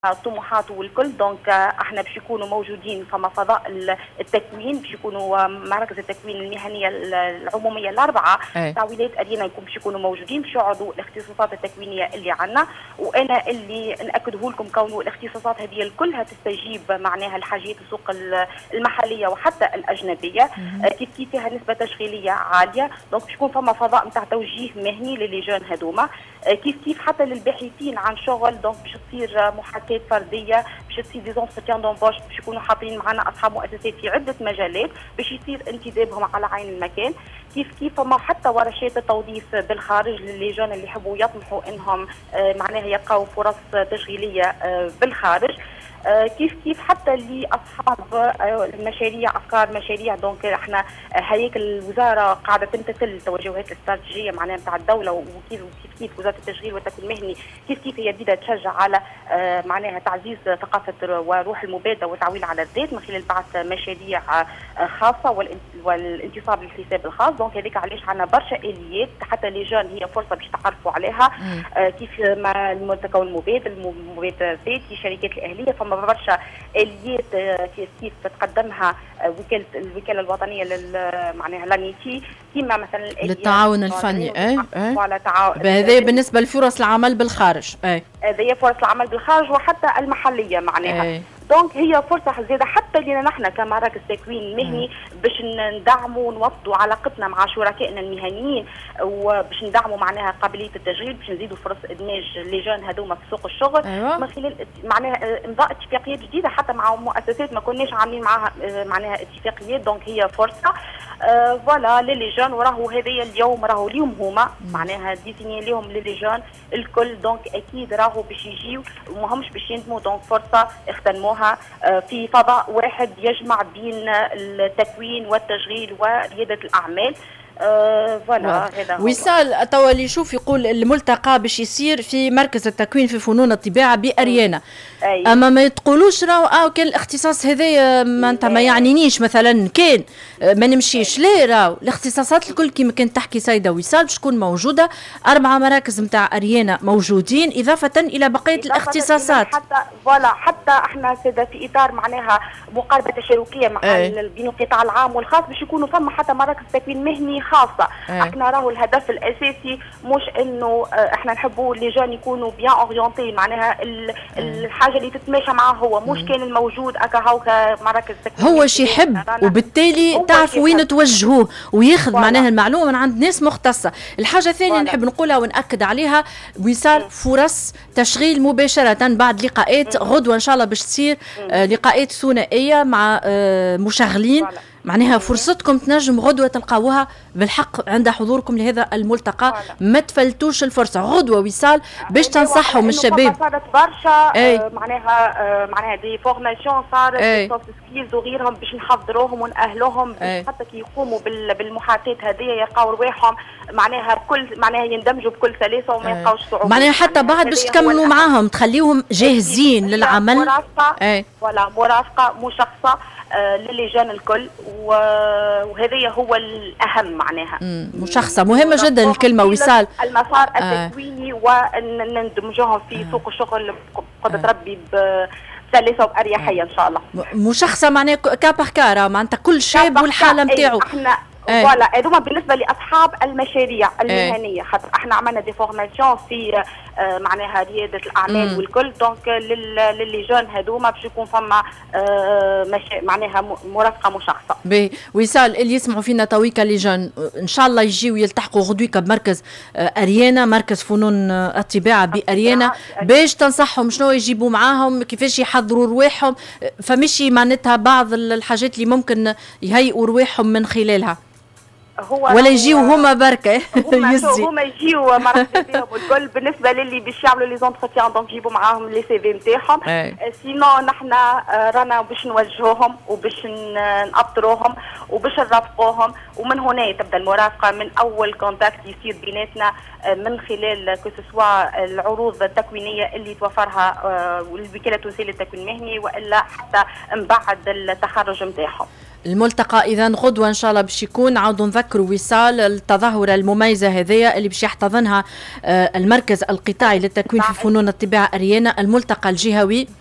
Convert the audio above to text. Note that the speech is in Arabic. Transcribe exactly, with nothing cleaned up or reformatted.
الطموحات والكل. دونك احنا باش يكونوا موجودين فما فضاء التكوين، باش يكونوا مراكز التكوين المهنيه العموميه الاربعه تاع ولايه ارينا يكون باش يكونوا موجودين، باش يعرضوا الاختصاصات التكوينيه اللي عندنا. وانا اللي ناكده لكم كونه الاختصاصات هذه الكلها تستجيب معناها لحاجيات السوق المحليه وحتى الاجنبيه، كيف كيف فيها نسبه تشغيليه عاليه. دونك باش يكون فما فضاء نتاع توجيه مهني للي جون هذوما، كيف كيف حتى للباحثين عن شغل. دونك باش تصير محاكاه فرديه، باش تصير دي زونتروتيان دومبوش، باش يكونوا حاطين معنا اصحاب مؤسسات في عده مجالات باش يصير انتدابهم على عين المكان. كيف كيف فما حتى ورشات التوظيف بالخارج للي جون اللي يحبوا يطمحوا انهم معناها يلقاو فرص تشغيليه بالخارج. كيف كيف حتى لاصحاب المشاريع، افكار مشاريع. دونك احنا هياكل الوزاره قاعده تمتثل التوجهات الاستراتيجيه معناها نتاع الدوله، وكيف وكيف كيف وزاره التشغيل والتكوين المهني كيف كيف هي بدها تشجع على معناها تعزيز ثقافه وروح المبادره والتعويل على الذات من خلال بعث مشاريع خاصه والانتصاب للحساب الخاص. دونك هذيك علاش عندنا برشا اليات حتى لي جون هي فرصه باش تعرفوا عليها. كيف مع التكون المبادر، المبادر الذاتي، الشركات الاهليه، فما برشا اليات كيف كيف تقدمها وكاله الوكاله الوطنيه لل معناها لانيتي، كيما مثلا للتعاون الفني. اي اي هذا بالنسبه لفرص العمل بالخارج. اي هذه فرص العمل بالخارج وحتى المحليه معناها. أي. دونك هي فرصه زياده حتى لنا نحن كمراكز تكوين مهني باش ندعموا ونوطدوا علاقتنا مع شركائنا المهنيين، وباش ندعموا معناها قابليه التشغيل، باش نزيدوا فرص ادماج لي جون هذوما في سوق الشغل. أيوة. من خلال معناها امضاء اتفاقيات جديده حتى مع مؤسسات ما كناش عاملين معاها معناها اتفاقيات. دونك هي فرصه فوالا آه للي جون، وراهو هذايا اليوم راهو اليوم هما معناها ديسيني لهم للي جون الكل. دونك اكيد راهو باش يجيو وماهمش باش يندموا. دونك فرصه اغتنموها في فضاء واحد يجمع بين التكوين والتشغيل ورياده الاعمال. فوالا هذا هو. وصال توا اللي يشوف يقول الملتقى باش يصير في مركز التكوين في فنون الطباعه باريانا. أيه. اما ما تقولوش راهو اه كان الاختصاص هذايا ما انت ما يعنينيش مثلا كان ما نمشيش. لا راهو الاختصاصات الكل كما كانت تحكي سيده وصال باش تكون موجوده. اربعه مراكز نتاع اريانا موجودين اضافه الى بقيه الاختصاصات. حتى فوالا حتى احنا سيده في اطار معناها مقاربه تشاركيه مع أيه. بين القطاع العام والخاص باش يكونوا فما حتى مراكز تكوين مهني خاصه. أيه. احنا راهو الهدف الاساسي مش انه احنا نحبوا لي جون يكونوا بيان اورينتي معناها الحاجه اللي تتماشى معاه هو مش كان الموجود اكا هاو مراكز تكوين. هو شي يحب وبالتالي تعرفوا وين توجهوه وياخذ معناها المعلومه من عند ناس مختصه. الحاجه الثانيه نحب نقولها ونأكد عليها وصال فرص تشغيل مباشره بعد لقاءات غدوه ان شاء الله باش تصير آه لقاءات ثنائيه مع آه مشغلين. معناها فرصتكم تنجم غدوه تلقاوها بالحق عند حضوركم لهذا الملتقى. ما تفلتوش الفرصه غدوه وصال باش تنصحهم الشباب. صارت برشا آه معناها آه معناها دي فورماسيون صارت سوفت سكيلز وغيرهم باش نحضروهم ونأهلوهم باش حتى كي يقوموا بالمحاكاه هذه يلقاو رواحهم معناها بكل معناها يندمجوا بكل سلاسه وما يلقاوش صعوبات. معناها حتى بعد باش تكملوا معاهم تخليهم جاهزين للعمل. مرافقه ولا مرافقه مشخصه آه للي جان الكل، وهذا هو الاهم معناها. مشخصه مهمه جدا الكلمه وصال المسار التكويني آه. ونندمجوهم في سوق الشغل بقدره آه. ربي بسلاسه وباريحيه ان شاء الله. مشخصه معناها كابر كارا معناتها كل شاب والحاله نتاعو. احنا فوالا هذوما بالنسبه لاصحاب المشاريع المهنيه، خاطر احنا عملنا دي فورماسيون في آه معناها رياده الاعمال مم. والكل. دونك للي جون هذوما باش يكون فما آه مشا... معناها مرافقه مشخصه. باهي وصال اللي يسمعوا فينا تويكا لي جون ان شاء الله يجيو يلتحقوا غدويكا بمركز آه اريانا، مركز فنون آه الطباعه باريانا، باش تنصحهم شنو يجيبوا معاهم، كيفاش يحضروا رواحهم. فمشي معناتها بعض الحاجات اللي ممكن يهيئوا رواحهم من خلالها. هو ولا يجيو هما بركه يزي هما يجيو مرحبا بهم الكل. بالنسبه للي باش يعملوا لي زونتروتيان دونك يجيبوا معاهم لي سي في نتاعهم. سينو نحن رانا باش نوجهوهم وباش نأطروهم وباش نرافقوهم، ومن هنا تبدا المرافقه من اول كونتاكت يصير بيناتنا من خلال كسوا العروض التكوينيه اللي توفرها الوكاله التونسيه للتكوين المهني والا حتى من بعد التخرج نتاعهم. الملتقى اذا غدوه ان شاء الله باش يكون، عاودوا نذكروا وصال التظاهره المميزه هذيا اللي باش يحتضنها المركز القطاعي للتكوين في فنون الطباعه اريانا، الملتقى الجهوي